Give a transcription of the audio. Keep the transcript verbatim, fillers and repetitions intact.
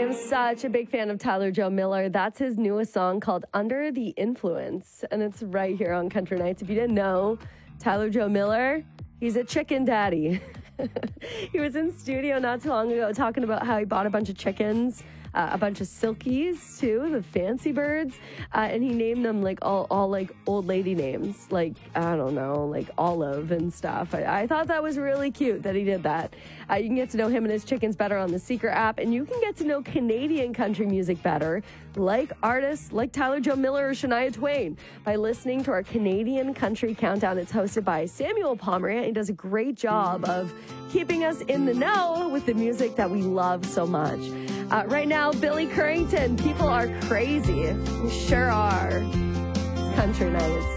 am such a big fan of Tyler Joe Miller. That's his newest song called Under the Influence, and it's right here on Country Nights. If you didn't know, Tyler Joe Miller, he's a chicken daddy. He was in studio not too long ago talking about how he bought a bunch of chickens, uh, a bunch of silkies too, the fancy birds, uh, and he named them like all, all like old lady names, like, I don't know, like Olive and stuff. I, I thought that was really cute that he did that. Uh, you can get to know him and his chickens better on the Seeker app, and you can get to know Canadian country music better, like artists like Tyler Joe Miller or Shania Twain, by listening to our Canadian Country Countdown. It's hosted by Samuel Pomerant. He does a great job of keeping us in the know with the music that we love so much. Uh, right now, Billy Currington, People Are Crazy. We sure are. Country Nights.